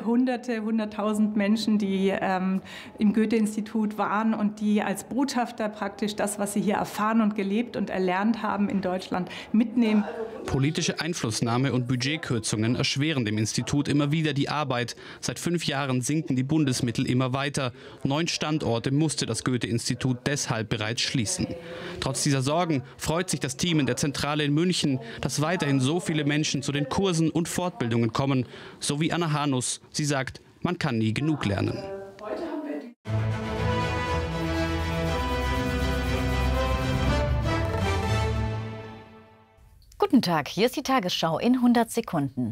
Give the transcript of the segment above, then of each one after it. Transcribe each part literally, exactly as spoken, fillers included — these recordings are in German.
Hunderte, hunderttausend Menschen, die ähm, im Goethe-Institut waren und die als Botschafter praktisch das, was sie hier erfahren und gelebt und erlernt haben in Deutschland, mitnehmen. Politische Einflussnahme und Budgetkürzungen erschweren dem Institut immer wieder die Arbeit. Seit fünf Jahren sinken die Bundesmittel immer weiter. Neun Standorte musste das Goethe-Institut deshalb bereits schließen. Trotz dieser Sorgen freut sich das Team in der Zentrale in München, dass weiterhin so viele Menschen zu den Kursen und Fortbildungen kommen. So wie Anna Hanus. Sie sagt, man kann nie genug lernen. Guten Tag, hier ist die Tagesschau in hundert Sekunden.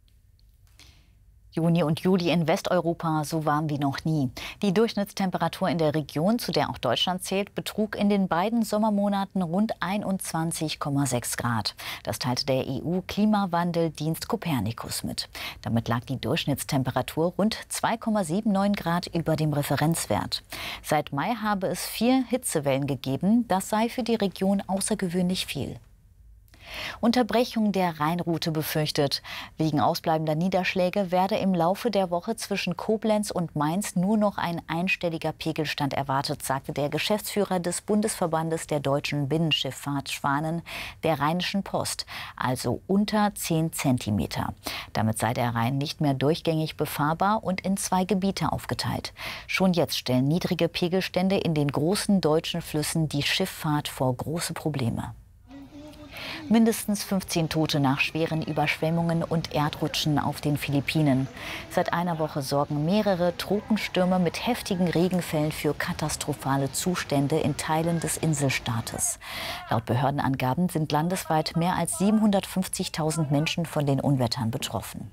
Juni und Juli in Westeuropa so warm wie noch nie. Die Durchschnittstemperatur in der Region, zu der auch Deutschland zählt, betrug in den beiden Sommermonaten rund einundzwanzig Komma sechs Grad. Das teilte der E U-Klimawandeldienst Copernicus mit. Damit lag die Durchschnittstemperatur rund zwei Komma neunundsiebzig Grad über dem Referenzwert. Seit Mai habe es vier Hitzewellen gegeben. Das sei für die Region außergewöhnlich viel. Unterbrechung der Rheinroute befürchtet. Wegen ausbleibender Niederschläge werde im Laufe der Woche zwischen Koblenz und Mainz nur noch ein einstelliger Pegelstand erwartet, sagte der Geschäftsführer des Bundesverbandes der deutschen Binnenschifffahrt Schwanen der Rheinischen Post, also unter zehn Zentimeter. Damit sei der Rhein nicht mehr durchgängig befahrbar und in zwei Gebiete aufgeteilt. Schon jetzt stellen niedrige Pegelstände in den großen deutschen Flüssen die Schifffahrt vor große Probleme. Mindestens fünfzehn Tote nach schweren Überschwemmungen und Erdrutschen auf den Philippinen. Seit einer Woche sorgen mehrere Tropenstürme mit heftigen Regenfällen für katastrophale Zustände in Teilen des Inselstaates. Laut Behördenangaben sind landesweit mehr als siebenhundertfünfzigtausend Menschen von den Unwettern betroffen.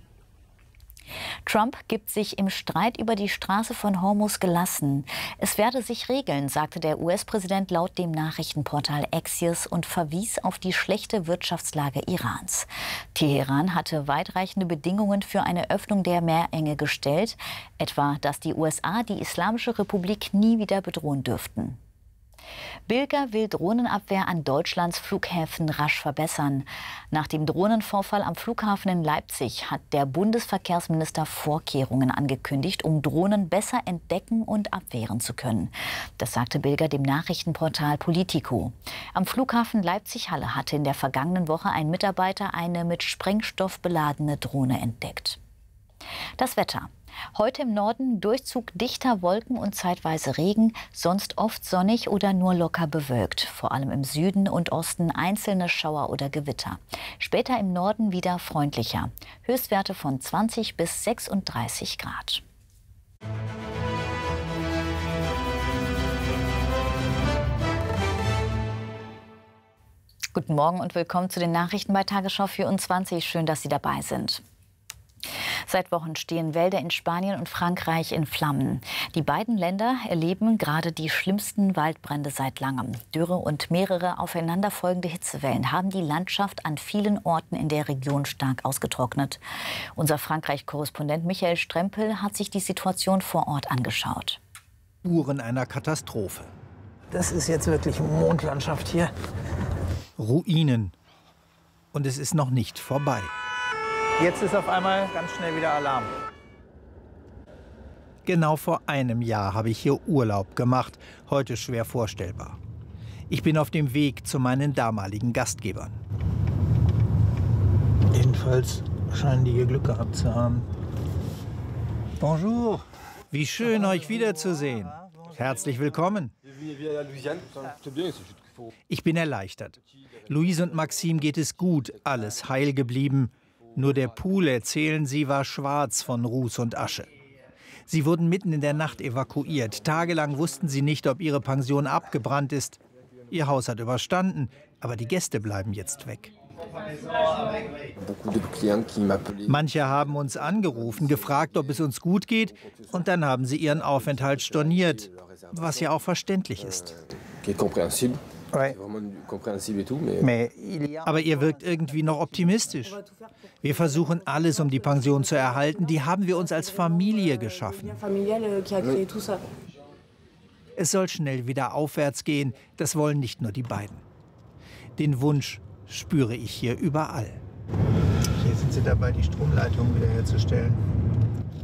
Trump gibt sich im Streit über die Straße von Hormuz gelassen. Es werde sich regeln, sagte der U S-Präsident laut dem Nachrichtenportal Axios und verwies auf die schlechte Wirtschaftslage Irans. Teheran hatte weitreichende Bedingungen für eine Öffnung der Meerenge gestellt, etwa, dass die U S A die Islamische Republik nie wieder bedrohen dürften. Bilger will Drohnenabwehr an Deutschlands Flughäfen rasch verbessern. Nach dem Drohnenvorfall am Flughafen in Leipzig hat der Bundesverkehrsminister Vorkehrungen angekündigt, um Drohnen besser entdecken und abwehren zu können. Das sagte Bilger dem Nachrichtenportal Politico. Am Flughafen Leipzig-Halle hatte in der vergangenen Woche ein Mitarbeiter eine mit Sprengstoff beladene Drohne entdeckt. Das Wetter. Heute im Norden Durchzug dichter Wolken und zeitweise Regen, sonst oft sonnig oder nur locker bewölkt. Vor allem im Süden und Osten einzelne Schauer oder Gewitter. Später im Norden wieder freundlicher. Höchstwerte von zwanzig bis sechsunddreißig Grad. Guten Morgen und willkommen zu den Nachrichten bei Tagesschau vierundzwanzig. Schön, dass Sie dabei sind. Seit Wochen stehen Wälder in Spanien und Frankreich in Flammen. Die beiden Länder erleben gerade die schlimmsten Waldbrände seit langem. Dürre und mehrere aufeinanderfolgende Hitzewellen haben die Landschaft an vielen Orten in der Region stark ausgetrocknet. Unser Frankreich-Korrespondent Michael Strempel hat sich die Situation vor Ort angeschaut. Spuren einer Katastrophe. Das ist jetzt wirklich Mondlandschaft hier. Ruinen. Und es ist noch nicht vorbei. Jetzt ist auf einmal ganz schnell wieder Alarm. Genau vor einem Jahr habe ich hier Urlaub gemacht. Heute schwer vorstellbar. Ich bin auf dem Weg zu meinen damaligen Gastgebern. Jedenfalls scheinen die hier Glück gehabt zu haben. Bonjour. Wie schön, euch wiederzusehen. Herzlich willkommen. Ich bin erleichtert. Louise und Maxime geht es gut, alles heil geblieben. Nur der Pool, erzählen sie, war schwarz von Ruß und Asche. Sie wurden mitten in der Nacht evakuiert. Tagelang wussten sie nicht, ob ihre Pension abgebrannt ist. Ihr Haus hat überstanden, aber die Gäste bleiben jetzt weg. Manche haben uns angerufen, gefragt, ob es uns gut geht. Und dann haben sie ihren Aufenthalt storniert, was ja auch verständlich ist. Aber ihr wirkt irgendwie noch optimistisch. Wir versuchen alles, um die Pension zu erhalten. Die haben wir uns als Familie geschaffen. Es soll schnell wieder aufwärts gehen. Das wollen nicht nur die beiden. Den Wunsch spüre ich hier überall. Hier sind sie dabei, die Stromleitung wiederherzustellen.